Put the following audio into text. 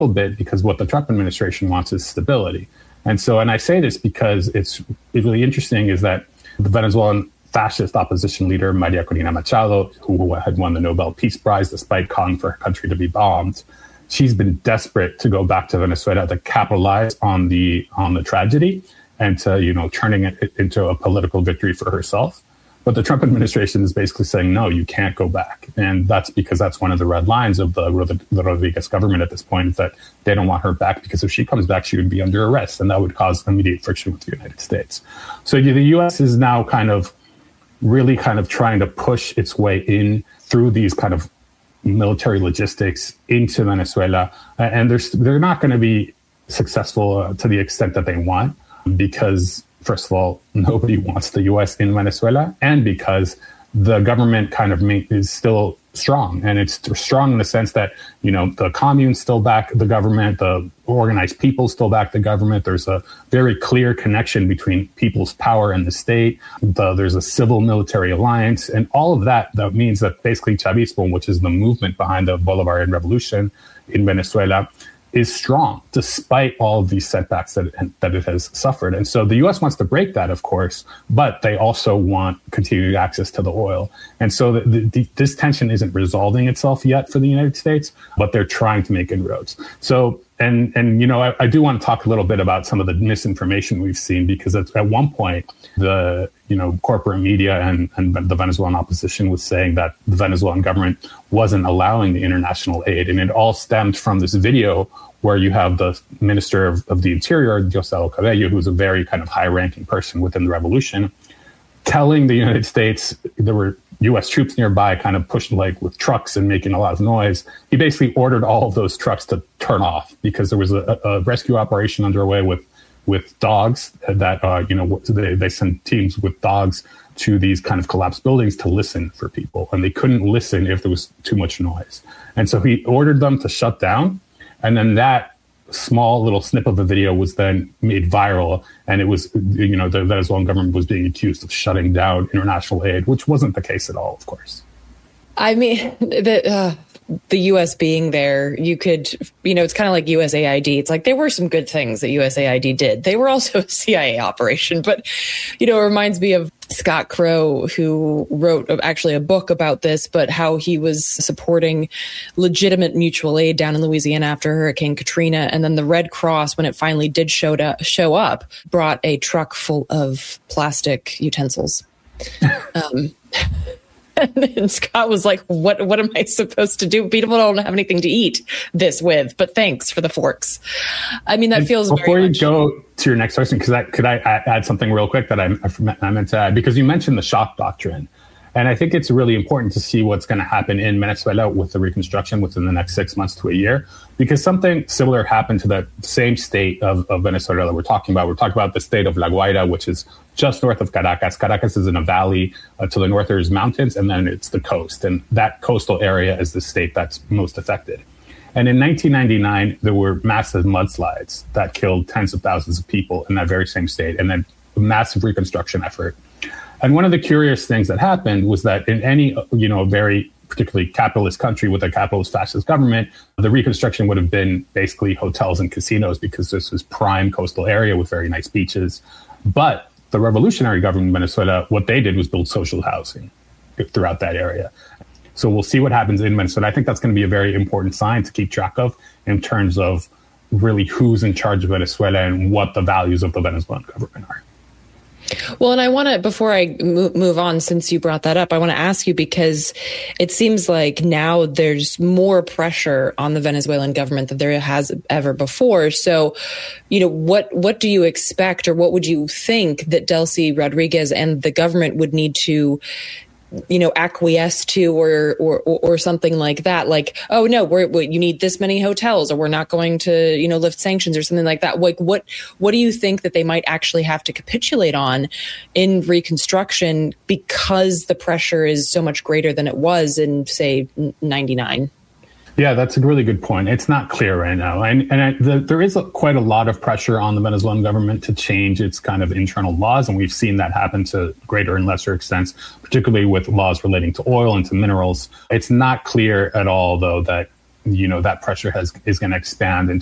little bit because what the Trump administration wants is stability. And I say this because it's really interesting is that the Venezuelan fascist opposition leader, Maria Corina Machado, who had won the Nobel Peace Prize despite calling for her country to be bombed, she's been desperate to go back to Venezuela to capitalize on the tragedy and to, turning it into a political victory for herself. But the Trump administration is basically saying, no, you can't go back. And that's because that's one of the red lines of the Rodriguez government at this point, is that they don't want her back because if she comes back, she would be under arrest. And that would cause immediate friction with the United States. So the U.S. is now really trying to push its way in through these kind of military logistics into Venezuela. And they're not going to be successful to the extent that they want because, first of all, nobody wants the U.S. in Venezuela, and because the government is still strong. And it's strong in the sense that, the communes still back the government, the organized people still back the government. There's a very clear connection between people's power and the state. There's a civil-military alliance. And all of that means that basically Chavismo, which is the movement behind the Bolivarian Revolution in Venezuela, is strong despite all of these setbacks that it has suffered. And so the U.S. wants to break that, of course, but they also want continued access to the oil. And so this tension isn't resolving itself yet for the United States, but they're trying to make inroads. So, and I do want to talk a little bit about some of the misinformation we've seen, because at one point, the corporate media and the Venezuelan opposition was saying that the Venezuelan government wasn't allowing the international aid. And it all stemmed from this video where you have the Minister of the Interior, Diosdado Cabello, who's a very kind of high-ranking person within the revolution, telling the United States there were U.S. troops nearby kind of pushing with trucks and making a lot of noise. He basically ordered all of those trucks to turn off because there was a rescue operation underway with dogs that, they sent teams with dogs to these kind of collapsed buildings to listen for people. And they couldn't listen if there was too much noise. And so he ordered them to shut down. And then that small little snip of a video was then made viral. And it was, the Venezuelan government was being accused of shutting down international aid, which wasn't the case at all, of course. I mean, the U.S. being there, you could, it's kind of like USAID. It's like there were some good things that USAID did. They were also a CIA operation. But, it reminds me of Scott Crow, who wrote actually a book about this, but how he was supporting legitimate mutual aid down in Louisiana after Hurricane Katrina. And then the Red Cross, when it finally did show up, brought a truck full of plastic utensils. And Scott was like, what am I supposed to do? People don't have anything to eat this with, but thanks for the forks. I mean, that feels before very you go to your next question, could I add something real quick that I meant to add? Because you mentioned the shock doctrine. And I think it's really important to see what's going to happen in Venezuela with the reconstruction within the next 6 months to a year, because something similar happened to the same state of Venezuela that we're talking about. We're talking about the state of La Guaira, which is just north of Caracas. Caracas is in a valley. To the north, there's mountains, and then it's the coast. And that coastal area is the state that's most affected. And in 1999, there were massive mudslides that killed tens of thousands of people in that very same state, and then a massive reconstruction effort. And one of the curious things that happened was that in any, very particularly capitalist country with a capitalist fascist government, the reconstruction would have been basically hotels and casinos because this was prime coastal area with very nice beaches. But the revolutionary government in Venezuela, what they did was build social housing throughout that area. So we'll see what happens in Venezuela. I think that's going to be a very important sign to keep track of in terms of really who's in charge of Venezuela and what the values of the Venezuelan government are. Well, and I want to, before I move on, since you brought that up, I want to ask you, because it seems like now there's more pressure on the Venezuelan government than there has ever before. So, what do you expect, or what would you think that Delcy Rodriguez and the government would need to acquiesce to, or something like that? Like, oh no, you need this many hotels, or we're not going to, lift sanctions, or something like that. Like, what do you think that they might actually have to capitulate on in reconstruction, because the pressure is so much greater than it was in, say, 99? Yeah, that's a really good point. It's not clear right now. There is quite a lot of pressure on the Venezuelan government to change its kind of internal laws. And we've seen that happen to greater and lesser extents, particularly with laws relating to oil and to minerals. It's not clear at all, though, that that pressure is going to expand